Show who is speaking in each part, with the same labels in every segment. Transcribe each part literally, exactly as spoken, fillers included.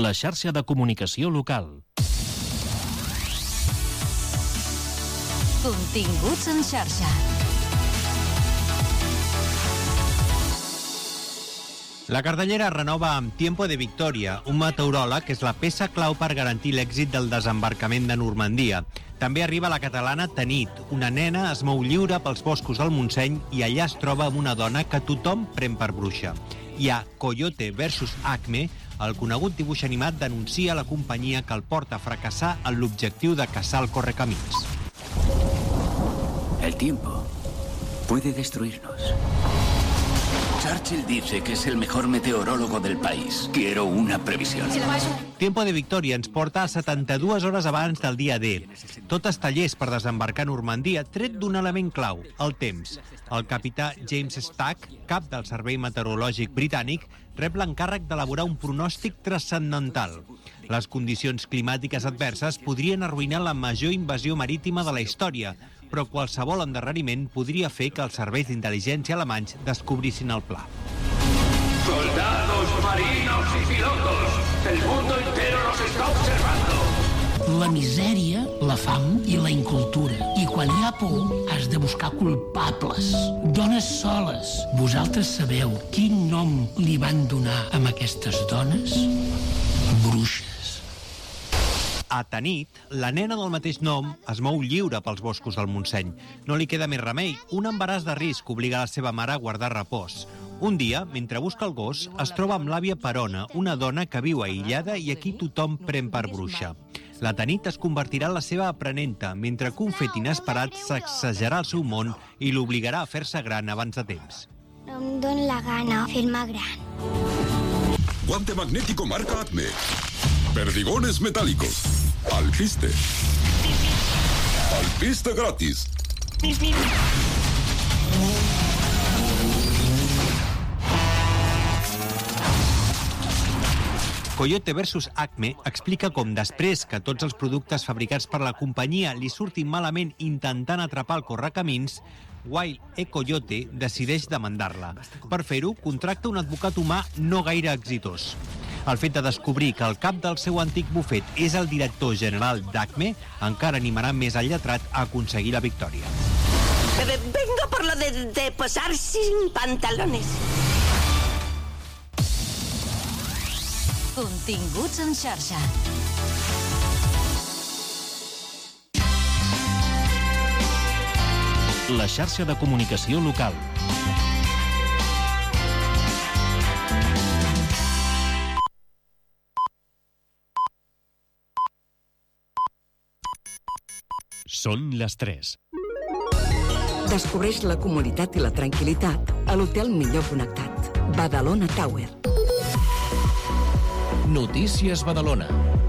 Speaker 1: La xarxa de comunicació local.
Speaker 2: Continguts en xarxa.
Speaker 3: La cartellera renova amb Tiempo de Victoria, un meteoròleg que és la peça clau per garantir l'èxit del desembarcament de Normandia. També arriba la catalana Tanit. Una nena es mou lliure pels boscos del Montseny i allà es troba amb una dona que tothom pren per bruixa. Hi ha Coyote versus Acme. El conegut dibuix animat denuncia la companyia que el porta a fracassar en l'objectiu de caçar el correcamins.
Speaker 4: El tiempo puede destruirnos. Churchill dice que es el mejor meteorólogo del país. Quiero una previsión.
Speaker 3: Tiempo de Victoria ens porta a setanta-dues hores abans del dia D. Tot està llest per desembarcar a Normandia, tret d'un element clau, el temps. El capità James Stack, cap del Servei Meteorològic Britànic, rep l'encàrrec d'elaborar un pronòstic transcendental. Les condicions climàtiques adverses podrien arruïnar la major invasió marítima de la història, però qualsevol endarreriment podria fer que els serveis d'intel·ligència alemanys descobrissin el pla.
Speaker 5: Soldados, marinos y pilotos, el mundo entero los está observando.
Speaker 6: La misèria, la fam i la incultura. I quan hi ha por, has de buscar culpables. Dones soles. Vosaltres sabeu quin nom li van donar a aquestes dones? Bruixes.
Speaker 3: A Tanit, la nena del mateix nom es mou lliure pels boscos del Montseny. No li queda més remei. Un embaràs de risc obliga la seva mare a guardar repòs. Un dia, mentre busca el gos, es troba amb l'àvia Perona, una dona que viu aïllada i aquí tothom pren per bruixa. La Tanit es convertirà en la seva aprenenta, mentre que un fet inesperat sacsejarà el seu món i l'obligarà a fer-se gran abans de temps.
Speaker 7: No em dóna la gana fer-me gran.
Speaker 8: Guante magnético marca Acme. Perdigones metálicos. Alpiste. Alpiste gratis.
Speaker 3: Coyote versus Acme explica com després que tots els productes fabricats per la companyia li surtin malament intentant atrapar el correcamins, Wild e Coyote decideix demandar-la. Per fer-ho, contracta un advocat humà no gaire exitós. El fet de descobrir que el cap del seu antic bufet és el director general d'Acme encara animarà més al lletrat a aconseguir la victòria.
Speaker 9: Vengo por lo de, de posar sin pantalones.
Speaker 2: Continguts en xarxa.
Speaker 1: La xarxa de comunicació local. Són les tres.
Speaker 10: Descobreix la comoditat i la tranquil·litat a l'hotel millor connectat. Badalona Tower.
Speaker 1: Notícies Badalona.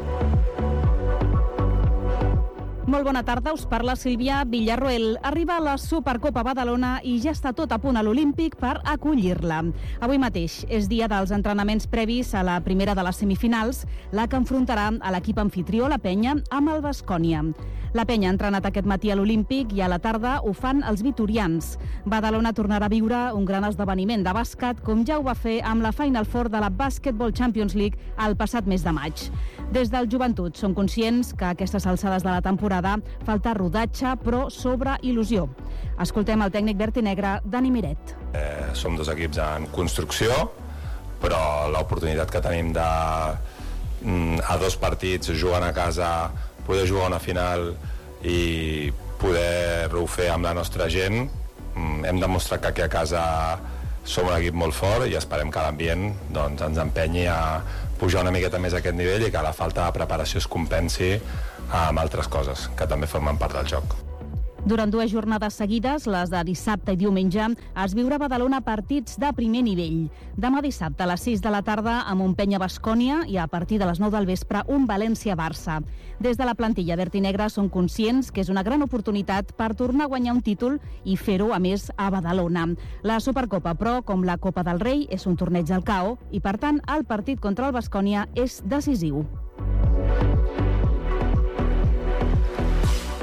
Speaker 11: Molt bona tarda, us parla Sílvia Villarroel. Arriba la Supercopa Badalona i ja està tot a punt a l'Olímpic per acollir-la. Avui mateix és dia dels entrenaments previs a la primera de les semifinals, la que enfrontarà a l'equip anfitrió, la Penya, amb el Baskonia. La Penya ha entrenat aquest matí a l'Olímpic i a la tarda ho fan els vitorians. Badalona tornarà a viure un gran esdeveniment de bàsquet, com ja ho va fer amb la Final Four de la Basketball Champions League el passat mes de maig. Des del Joventut són conscients que a aquestes alçades de la temporada falta rodatge, però sobre il·lusió. Escoltem el tècnic verd i negre, Dani Miret.
Speaker 12: Eh, som dos equips en construcció, però l'oportunitat que tenim de a dos partits jugant a casa, poder jugar una final i poder-ho fer amb la nostra gent, hem demostrat que aquí a casa som un equip molt fort i esperem que l'ambient doncs, ens empenyi a pujar una miqueta més a aquest nivell i que la falta de preparació es compensi amb altres coses que també formen part del joc.
Speaker 11: Durant dues jornades seguides, les de dissabte i diumenge, es viurà a Badalona partits de primer nivell. Demà dissabte a les sis de la tarda a Montpenya Baskonia i a partir de les nou del vespre un València-Barça. Des de la plantilla verd i negra són conscients que és una gran oportunitat per tornar a guanyar un títol i fer-ho, a més, a Badalona. La Supercopa, però, com la Copa del Rei, és un torneig al K O i, per tant, el partit contra el Baskonia és decisiu.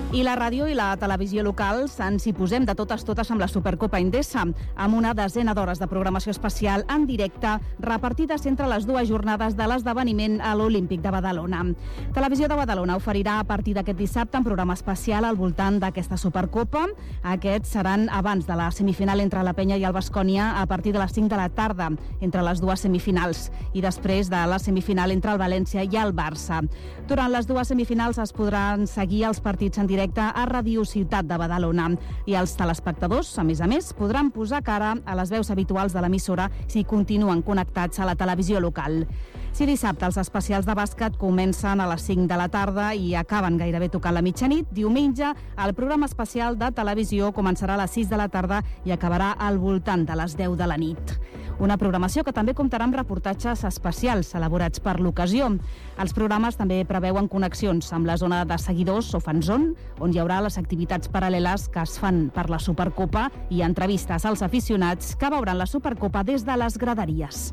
Speaker 11: I la ràdio i la televisió locals ens hi posem de totes totes amb la Supercopa Endesa, amb una desena d'hores de programació especial en directe repartides entre les dues jornades de l'esdeveniment a l'Olímpic de Badalona. Televisió de Badalona oferirà a partir d'aquest dissabte un programa especial al voltant d'aquesta Supercopa. Aquests seran abans de la semifinal entre la Penya i el Baskonia a partir de les cinc de la tarda, entre les dues semifinals, i després de la semifinal entre el València i el Barça. Durant les dues semifinals es podran seguir els partits en directe directe a Ràdio Ciutat de Badalona. I els telespectadors, a més a més, podran posar cara a les veus habituals de l'emissora si continuen connectats a la televisió local. Si dissabte els especials de bàsquet comencen a les cinc de la tarda i acaben gairebé tocant la mitjanit, diumenge el programa especial de televisió començarà a les sis de la tarda i acabarà al voltant de les deu de la nit. Una programació que també comptarà amb reportatges especials elaborats per l'ocasió. Els programes també preveuen connexions amb la zona de seguidors o fanzone, on hi haurà les activitats paral·leles que es fan per la Supercopa i entrevistes als aficionats que veuran la Supercopa des de les graderies.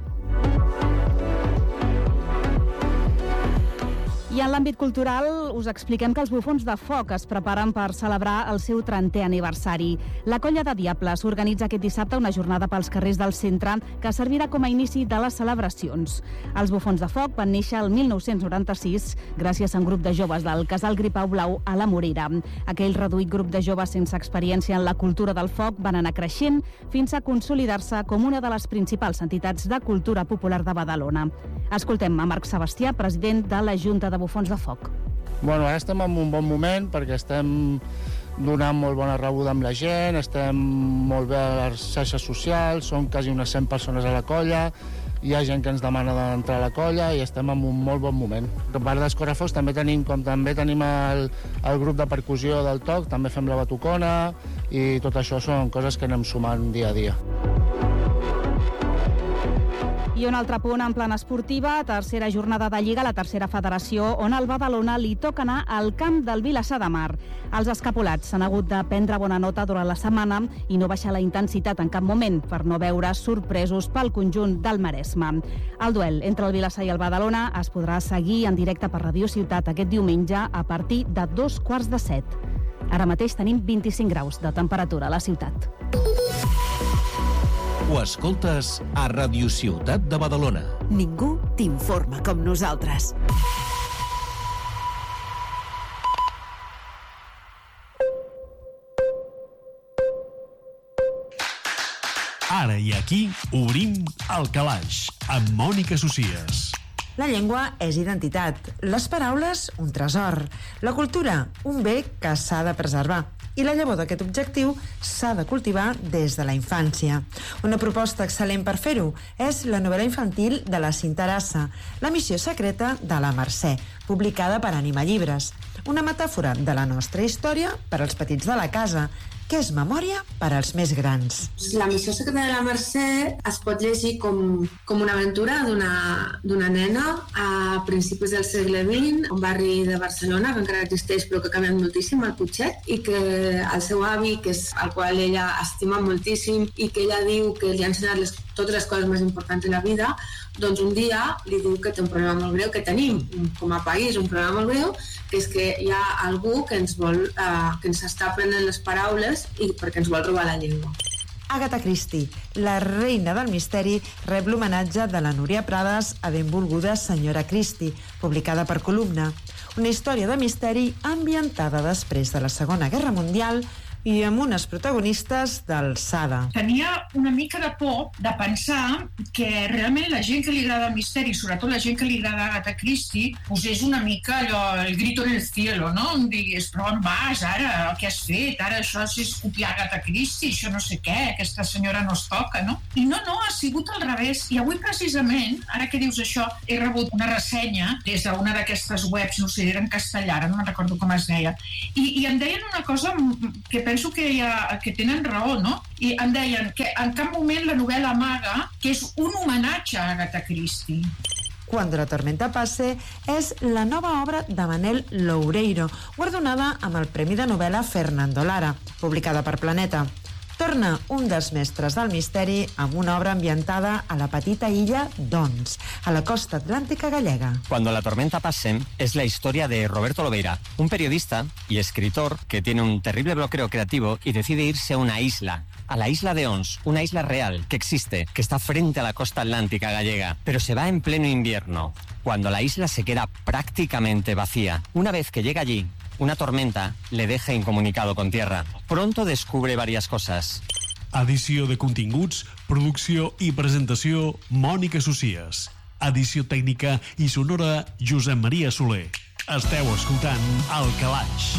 Speaker 11: I en l'àmbit cultural us expliquem que els bufons de foc es preparen per celebrar el seu trentè aniversari. La Colla de Diables organitza aquest dissabte una jornada pels carrers del centre que servirà com a inici de les celebracions. Els bufons de foc van néixer el mil nou-cents noranta-sis gràcies a un grup de joves del Casal Gripau Blau a la Morera. Aquell reduït grup de joves sense experiència en la cultura del foc van anar creixent fins a consolidar-se com una de les principals entitats de cultura popular de Badalona. Escoltem a Marc Sebastià, president de la Junta de Bufons de Foc.
Speaker 13: Bueno, ara estem en un bon moment perquè estem donant molt bona rebuda amb la gent, estem molt bé a les xarxes socials, som quasi unes cent persones a la colla, hi ha gent que ens demana d'entrar a la colla i estem en un molt bon moment. A part d'Escorrefocs també tenim, com també tenim el, el grup de percussió del toc, també fem la batucona i tot això són coses que anem sumant dia a dia.
Speaker 11: I un altre punt en plana esportiva, tercera jornada de Lliga, la tercera federació, on al Badalona li toca anar al camp del Vilassar de Mar. Els escapulats s'han hagut de prendre bona nota durant la setmana i no baixar la intensitat en cap moment per no veure sorpresos pel conjunt del Maresme. El duel entre el Vilassar i el Badalona es podrà seguir en directe per Ràdio Ciutat aquest diumenge a partir de dos quarts de set. Ara mateix tenim vint-i-cinc graus de temperatura a la ciutat.
Speaker 1: Ho escoltes a Ràdio Ciutat de Badalona.
Speaker 10: Ningú t'informa com nosaltres.
Speaker 1: Ara i aquí obrim el calaix amb Mònica Socies.
Speaker 14: La llengua és identitat, les paraules un tresor, la cultura un bé que s'ha de preservar. I la llavor d'aquest objectiu s'ha de cultivar des de la infància. Una proposta excel·lent per fer-ho és la novel·la infantil de la Cinta Arassa, La missió secreta de la Mercè, publicada per Ànima Llibres. Una metàfora de la nostra història per als petits de la casa, que és memòria per als més grans.
Speaker 15: La missió secreta de la Mercè es pot llegir com, com una aventura d'una nena a principis del segle vint, un barri de Barcelona que encara existeix però que ha canviat moltíssim, el Putxet, i que el seu avi, que és el qual ella estima moltíssim i que ella diu que li ha ensenyat les, totes les coses més importants de la vida, doncs un dia li diu que té un problema molt greu, que tenim com a país un problema molt greu, que és que hi ha algú que ens vol, eh, que ens està prenent les paraules i perquè ens vol robar la llengua.
Speaker 14: Agatha Christie, la reina del misteri, rep l'homenatge de la Núria Prades a Benvolguda senyora Christie, publicada per Columna. Una història de misteri ambientada després de la Segona Guerra Mundial i amb unes protagonistes d'alçada.
Speaker 16: Tenia una mica de por de pensar que realment la gent que li agrada el misteri, sobretot la gent que li agrada Agatha Christie, posés una mica allò, el grito en el cielo, no? Em digués, però on vas ara? Què has fet? Ara això és copiar Agatha Christie, això no sé què, aquesta senyora no es toca, no? I no, no, ha sigut al revés. I avui precisament, ara que dius això, he rebut una ressenya des d'una d'aquestes webs, no sé, era en castellà, ara no me'n recordo com es deia, i, i em deien una cosa que penso que, ha, que tenen raó, no? I em deien que en cap moment la novel·la amaga que és un homenatge a Agatha Christie.
Speaker 14: Cuando la tormenta pase és la nova obra de Manel Loureiro, guardonada amb el Premi de Novel·la Fernando Lara, publicada per Planeta. torna un dels mestres del misteri amb una obra ambientada a la petita illa d'Ons, a la costa atlàntica gallega.
Speaker 17: Cuando la tormenta pase es la historia de Roberto Lobeira, un periodista y escritor que tiene un terrible bloqueo creativo y decide irse a una isla, a la isla de Ons, una isla real que existe, que está frente a la costa atlántica gallega, pero se va en pleno invierno, cuando la isla se queda prácticamente vacía. Una vez que llega allí, una tormenta le deja incomunicado con tierra. Pronto descubre varias cosas.
Speaker 1: Edició de continguts, producció i presentació Mònica Socias. Edició tècnica i sonora Josep Maria Soler. Esteu escoltant El Calaix.